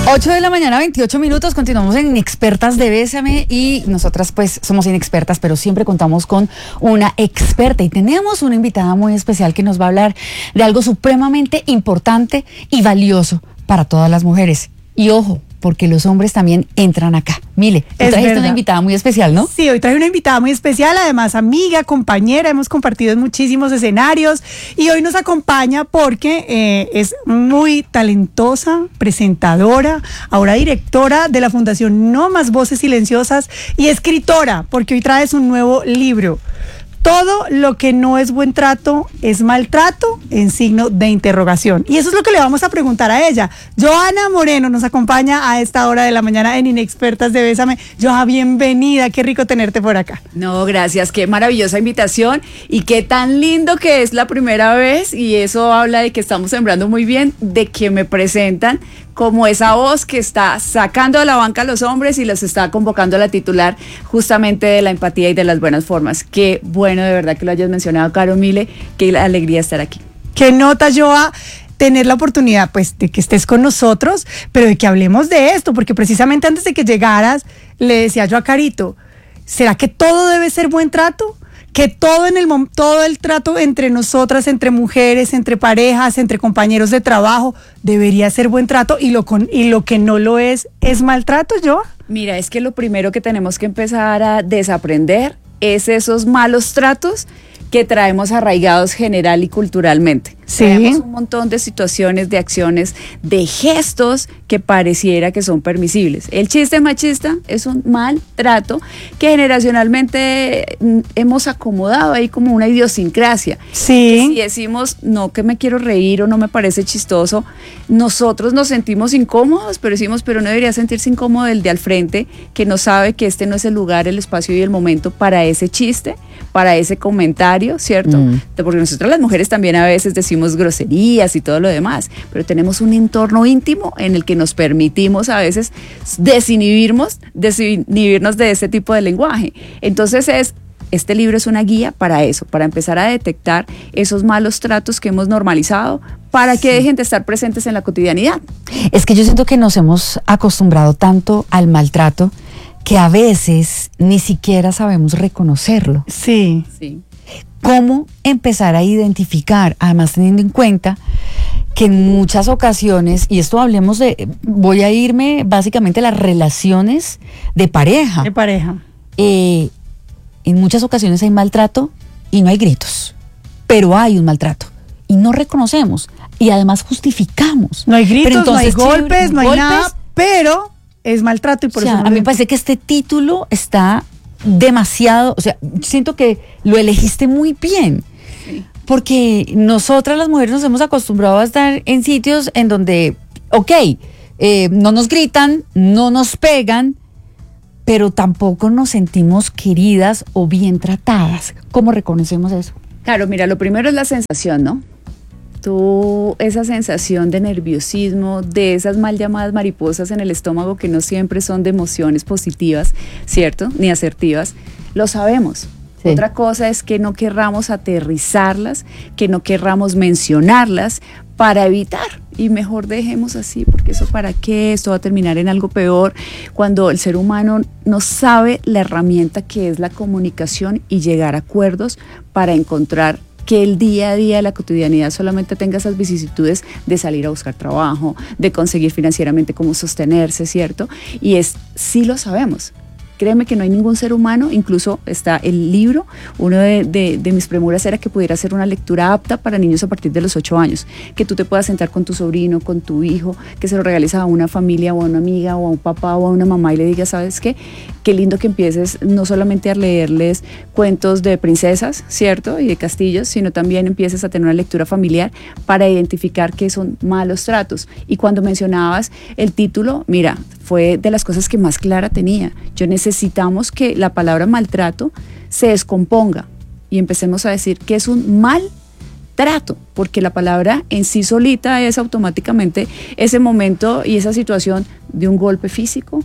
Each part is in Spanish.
8 de la mañana, 28 minutos, continuamos en Inexpertas de Bésame y nosotras pues somos inexpertas, pero siempre contamos con una experta y tenemos una invitada muy especial que nos va a hablar de algo supremamente importante y valioso para todas las mujeres. Y ojo, porque los hombres también entran acá. Mile, tú trajiste una invitada muy especial, ¿no? Sí, hoy traje una invitada muy especial, además amiga, compañera, hemos compartido en muchísimos escenarios y hoy nos acompaña porque es muy talentosa, presentadora, ahora directora de la Fundación No Más Voces Silenciosas y escritora, porque hoy traes un nuevo libro. Todo lo que no es buen trato es maltrato, en signo de interrogación. Y eso es lo que le vamos a preguntar a ella. Johanna Moreno nos acompaña a esta hora de la mañana en Inexpertas de Bésame. Johanna, bienvenida, qué rico tenerte por acá. No, gracias, qué maravillosa invitación y qué tan lindo que es la primera vez, y eso habla de que estamos sembrando muy bien, de que me presentan como esa voz que está sacando de la banca a los hombres y los está convocando a la titular justamente de la empatía y de las buenas formas. Qué bueno de verdad que lo hayas mencionado, Caro Mile, qué alegría estar aquí. Qué nota, Joa, tener la oportunidad pues de que estés con nosotros, pero de que hablemos de esto, porque precisamente antes de que llegaras le decía yo a Carito, ¿será que todo debe ser buen trato? Que todo el trato entre nosotras, entre mujeres, entre parejas, entre compañeros de trabajo, debería ser buen trato y lo que no lo es maltrato, Joa. Mira, es que lo primero que tenemos que empezar a desaprender es esos malos tratos que traemos arraigados general y culturalmente. Sí. Tenemos un montón de situaciones, de acciones, de gestos que pareciera que son permisibles. El chiste machista es un maltrato que generacionalmente hemos acomodado ahí como una idiosincrasia. Sí. Que si decimos, no, que me quiero reír o no me parece chistoso, nosotros nos sentimos incómodos, pero decimos, pero no debería sentirse incómodo el de al frente, que no sabe que este no es el lugar, el espacio y el momento para ese chiste, para ese comentario, ¿cierto? Porque nosotras las mujeres también a veces decimos groserías y todo lo demás, pero tenemos un entorno íntimo en el que nos permitimos a veces desinhibirnos de ese tipo de lenguaje. Entonces este libro es una guía para eso, para empezar a detectar esos malos tratos que hemos normalizado para que dejen de estar presentes en la cotidianidad. Es que yo siento que nos hemos acostumbrado tanto al maltrato que a veces ni siquiera sabemos reconocerlo. Sí. Sí. ¿Cómo empezar a identificar, además teniendo en cuenta que en muchas ocasiones, y esto hablemos voy a irme básicamente a las relaciones de pareja. De pareja. En muchas ocasiones hay maltrato y no hay gritos, pero hay un maltrato y no reconocemos y además justificamos. No hay gritos, pero entonces, no hay golpes, no hay nada, pero es maltrato y por eso... A mí me parece que este título está demasiado, o sea, siento que lo elegiste muy bien, sí, porque nosotras las mujeres nos hemos acostumbrado a estar en sitios en donde, no nos gritan, no nos pegan, pero tampoco nos sentimos queridas o bien tratadas. ¿Cómo reconocemos eso? Claro, mira, lo primero es la sensación, ¿no? Esa sensación de nerviosismo, de esas mal llamadas mariposas en el estómago que no siempre son de emociones positivas, ¿cierto? Ni asertivas, lo sabemos. Sí. Otra cosa es que no querramos aterrizarlas, que no querramos mencionarlas para evitar, y mejor dejemos así, porque eso para qué, esto va a terminar en algo peor, cuando el ser humano no sabe la herramienta que es la comunicación y llegar a acuerdos para encontrar que el día a día de la cotidianidad solamente tenga esas vicisitudes de salir a buscar trabajo, de conseguir financieramente cómo sostenerse, ¿cierto? Y sí lo sabemos. Créeme que no hay ningún ser humano, incluso está el libro, uno de mis premuras era que pudiera ser una lectura apta para niños a partir de los 8 años, que tú te puedas sentar con tu sobrino, con tu hijo, que se lo regales a una familia o a una amiga o a un papá o a una mamá y le digas, ¿sabes qué? Qué lindo que empieces no solamente a leerles cuentos de princesas, ¿cierto? Y de castillos, sino también empieces a tener una lectura familiar para identificar qué son malos tratos. Y cuando mencionabas el título, mira, fue de las cosas que más clara tenía. Necesitamos que la palabra maltrato se descomponga y empecemos a decir que es un maltrato, porque la palabra en sí solita es automáticamente ese momento y esa situación de un golpe físico,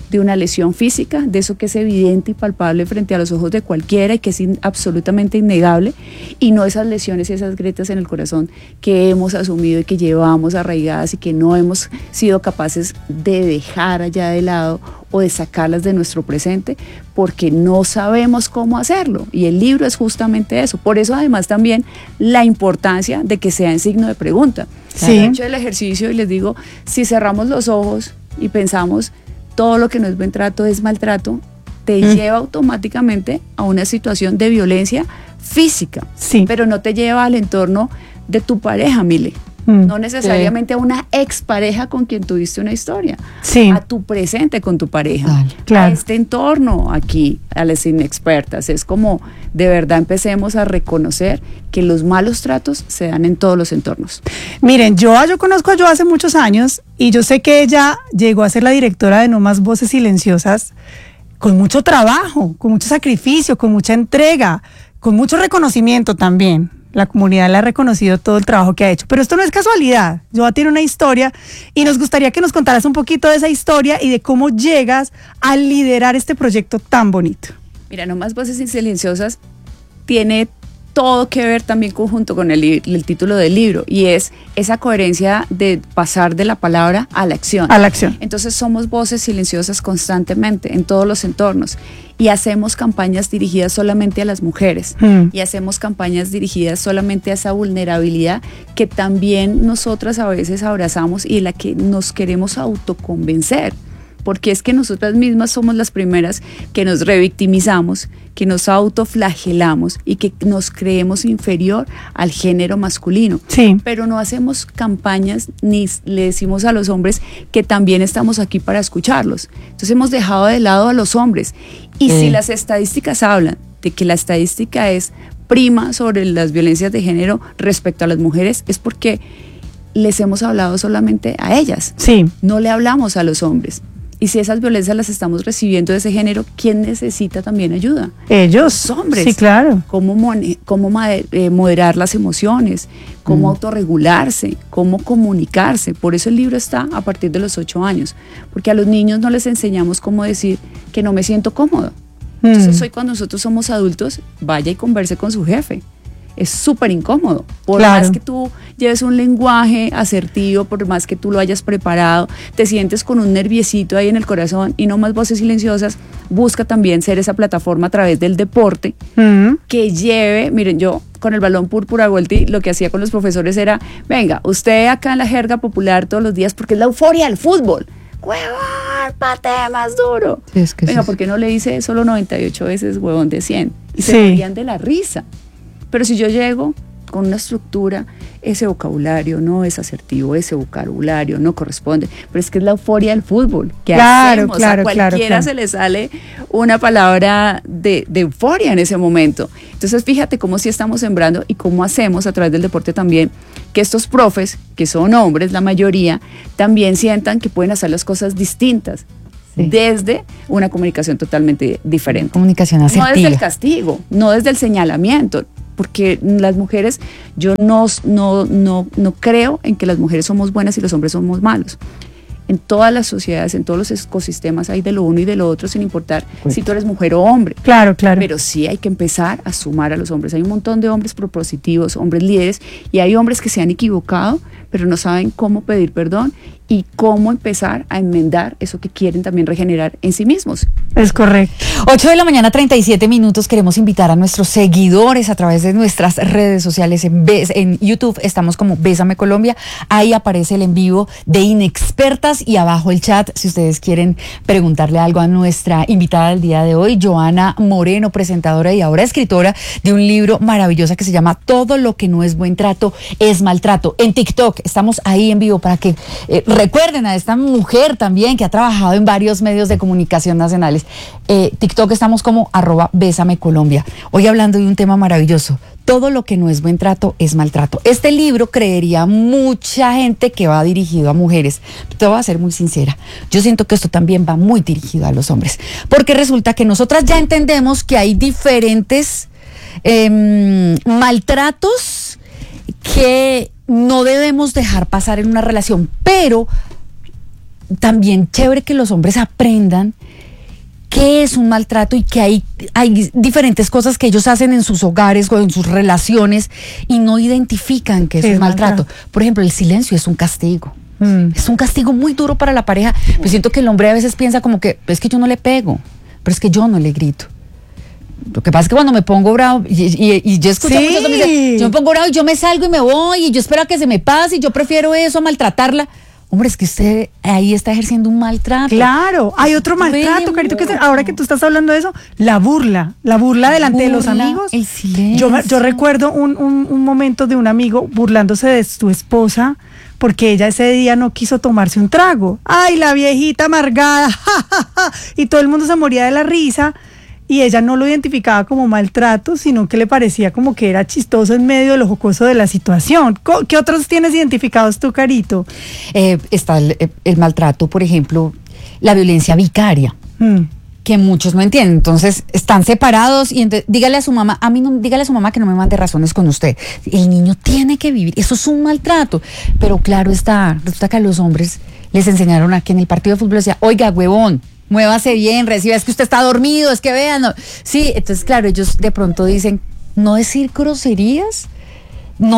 de una lesión física, de eso que es evidente y palpable frente a los ojos de cualquiera y que es absolutamente innegable, y no esas lesiones y esas grietas en el corazón que hemos asumido y que llevamos arraigadas y que no hemos sido capaces de dejar allá de lado o de sacarlas de nuestro presente porque no sabemos cómo hacerlo, y el libro es justamente eso. Por eso además también la importancia de que sea en signo de pregunta. Sí. He hecho el ejercicio y les digo, si cerramos los ojos y pensamos todo lo que no es buen trato es maltrato, te lleva automáticamente a una situación de violencia física, Sí. pero no te lleva al entorno de tu pareja, Mile. No necesariamente a una expareja con quien tuviste una historia, Sí. a tu presente con tu pareja, Vale, claro. a este entorno aquí, a las inexpertas. Es como de verdad empecemos a reconocer que los malos tratos se dan en todos los entornos. Miren, yo conozco a Joa hace muchos años y yo sé que ella llegó a ser la directora de No Más Voces Silenciosas con mucho trabajo, con mucho sacrificio, con mucha entrega, con mucho reconocimiento también. La comunidad le ha reconocido todo el trabajo que ha hecho. Pero esto no es casualidad. Joa tiene una historia y nos gustaría que nos contaras un poquito de esa historia y de cómo llegas a liderar este proyecto tan bonito. Mira, No Más Voces Silenciosas tiene todo que ver también conjunto con el título del libro, y es esa coherencia de pasar de la palabra a la acción. A la acción. Entonces somos voces silenciosas constantemente en todos los entornos y hacemos campañas dirigidas solamente a las mujeres y hacemos campañas dirigidas solamente a esa vulnerabilidad que también nosotras a veces abrazamos y de la que nos queremos autoconvencer. Porque es que nosotras mismas somos las primeras que nos revictimizamos, que nos autoflagelamos y que nos creemos inferior al género masculino. Sí. Pero no hacemos campañas ni le decimos a los hombres que también estamos aquí para escucharlos. Entonces hemos dejado de lado a los hombres. Y si las estadísticas hablan de que la estadística es prima sobre las violencias de género respecto a las mujeres, es porque les hemos hablado solamente a ellas. Sí. No le hablamos a los hombres. Y si esas violencias las estamos recibiendo de ese género, ¿quién necesita también ayuda? Ellos. Los hombres. Sí, claro. Cómo moderar las emociones, cómo autorregularse, cómo comunicarse. Por eso el libro está a partir de los 8 años, porque a los niños no les enseñamos cómo decir que no me siento cómodo. Entonces hoy cuando nosotros somos adultos, vaya y converse con su jefe. Es súper incómodo, por más que tú lleves un lenguaje asertivo, por más que tú lo hayas preparado, te sientes con un nerviecito ahí en el corazón. Y No Más Voces Silenciosas busca también ser esa plataforma a través del deporte que lleve, miren, yo con el balón púrpura Volti lo que hacía con los profesores era, venga, usted acá en la jerga popular todos los días, porque es la euforia del fútbol, huevón, patee más duro. Sí, es que venga, sí. ¿por qué no le hice solo 98 veces huevón de 100? Y se Sí. morían de la risa. Pero si yo llego con una estructura, ese vocabulario no es asertivo, ese vocabulario no corresponde, pero es que es la euforia del fútbol. ¿Qué hacemos? A cualquiera se le sale una palabra de euforia en ese momento. Entonces fíjate cómo sí estamos sembrando y cómo hacemos a través del deporte también que estos profes, que son hombres la mayoría, también sientan que pueden hacer las cosas distintas. Sí. Desde una comunicación totalmente diferente. Comunicación asertiva. No desde el castigo, no desde el señalamiento, porque las mujeres, yo no creo en que las mujeres somos buenas y los hombres somos malos. En todas las sociedades, en todos los ecosistemas hay de lo uno y de lo otro, sin importar si tú eres mujer o hombre. Claro, claro. Pero sí hay que empezar a sumar a los hombres. Hay un montón de hombres propositivos, hombres líderes, y hay hombres que se han equivocado, pero no saben cómo pedir perdón y cómo empezar a enmendar eso que quieren también regenerar en sí mismos. Es correcto. 8 de la mañana, 37 minutos. Queremos invitar a nuestros seguidores a través de nuestras redes sociales. En YouTube estamos como Bésame Colombia. Ahí aparece el en vivo de Inexpertas y abajo el chat si ustedes quieren preguntarle algo a nuestra invitada del día de hoy, Joana Moreno, presentadora y ahora escritora de un libro maravilloso que se llama Todo lo que no es buen trato es maltrato. En TikTok estamos ahí en vivo para que recuerden a esta mujer también que ha trabajado en varios medios de comunicación nacionales. TikTok estamos como @Bésame Colombia. Hoy hablando de un tema maravilloso. Todo lo que no es buen trato es maltrato. Este libro creería mucha gente que va dirigido a mujeres. Te voy a ser muy sincera. Yo siento que esto también va muy dirigido a los hombres. Porque resulta que nosotras ya entendemos que hay diferentes maltratos que no debemos dejar pasar en una relación, pero también chévere que los hombres aprendan qué es un maltrato y que hay diferentes cosas que ellos hacen en sus hogares o en sus relaciones y no identifican que es un maltrato. Por ejemplo, el silencio es un castigo. Es un castigo muy duro para la pareja. Pues siento que el hombre a veces piensa como que es que yo no le pego, pero es que yo no le grito. Lo que pasa es que cuando me pongo bravo, y yo escucho muchos hombres dicen, yo me pongo bravo y yo me salgo y me voy y yo espero a que se me pase y yo prefiero eso a maltratarla. Hombre, es que usted ahí está ejerciendo un maltrato. Claro, hay otro maltrato, Carito, que ahora que tú estás hablando de eso, la burla delante de los amigos. El silencio. Yo recuerdo un momento de un amigo burlándose de su esposa porque ella ese día no quiso tomarse un trago. ¡Ay, la viejita amargada! Y todo el mundo se moría de la risa. Y ella no lo identificaba como maltrato, sino que le parecía como que era chistoso en medio de lo jocoso de la situación. ¿Qué otros tienes identificados tú, Carito? Está el maltrato, por ejemplo, la violencia vicaria, que muchos no entienden. Entonces, están separados y entonces, dígale a su mamá que no me mande razones con usted. El niño tiene que vivir, eso es un maltrato. Pero claro está, resulta que a los hombres les enseñaron a que en el partido de fútbol decía, oiga, huevón, muévase bien, reciba, es que usted está dormido, es que vean. No. Sí, entonces, claro, ellos de pronto dicen, no decir groserías, no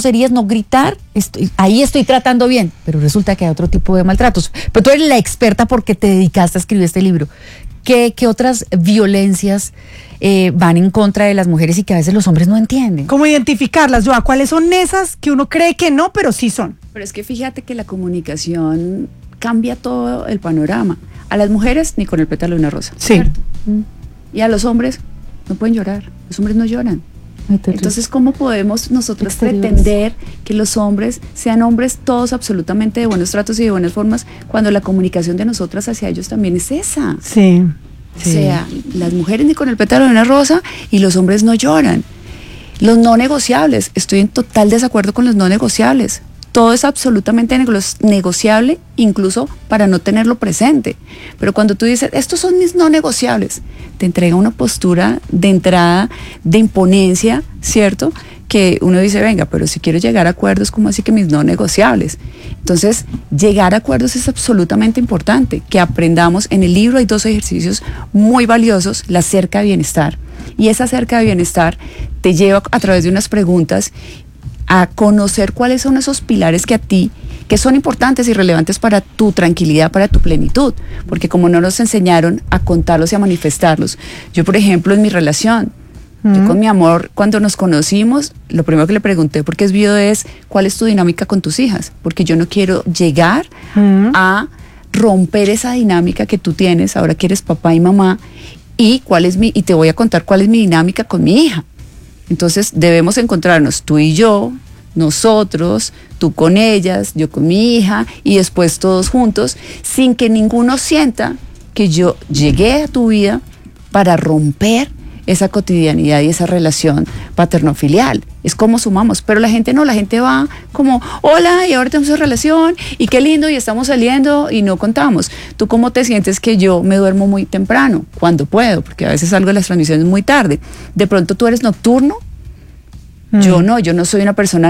gritar, ahí estoy tratando bien, pero resulta que hay otro tipo de maltratos. Pero tú eres la experta porque te dedicaste a escribir este libro. ¿Qué otras violencias van en contra de las mujeres y que a veces los hombres no entienden? ¿Cómo identificarlas, Joa? ¿Cuáles son esas que uno cree que no, pero sí son? Pero es que fíjate que la comunicación cambia todo el panorama. A las mujeres ni con el pétalo de una rosa. Sí. ¿Cierto? Y a los hombres no pueden llorar. Los hombres no lloran. Entonces, ¿cómo podemos nosotros pretender que los hombres sean hombres todos absolutamente de buenos tratos y de buenas formas cuando la comunicación de nosotras hacia ellos también es esa? Sí. O sea, las mujeres ni con el pétalo de una rosa y los hombres no lloran. Los no negociables. Estoy en total desacuerdo con los no negociables. Todo es absolutamente negociable, incluso para no tenerlo presente. Pero cuando tú dices, estos son mis no negociables, te entrega una postura de entrada, de imponencia, ¿cierto? Que uno dice, venga, pero si quiero llegar a acuerdos, ¿cómo así que mis no negociables? Entonces, llegar a acuerdos es absolutamente importante. Que aprendamos, en el libro hay 2 ejercicios muy valiosos, la cerca de bienestar. Y esa cerca de bienestar te lleva a través de unas preguntas a conocer cuáles son esos pilares que a ti, que son importantes y relevantes para tu tranquilidad, para tu plenitud, porque como no nos enseñaron a contarlos y a manifestarlos. Yo, por ejemplo, en mi relación, yo con mi amor, cuando nos conocimos, lo primero que le pregunté, porque es viudo, es ¿cuál es tu dinámica con tus hijas? Porque yo no quiero llegar a romper esa dinámica que tú tienes, ahora que eres papá y mamá, y te voy a contar cuál es mi dinámica con mi hija. Entonces debemos encontrarnos tú y yo, nosotros, tú con ellas, yo con mi hija y después todos juntos, sin que ninguno sienta que yo llegué a tu vida para romper esa cotidianidad y esa relación paterno-filial. Es como sumamos, pero la gente no, la gente va como, hola, y ahora tenemos esa relación, y qué lindo, y estamos saliendo, y no contamos. ¿Tú cómo te sientes? Que yo me duermo muy temprano, cuando puedo, porque a veces salgo de las transmisiones muy tarde. De pronto tú eres nocturno, yo no soy una persona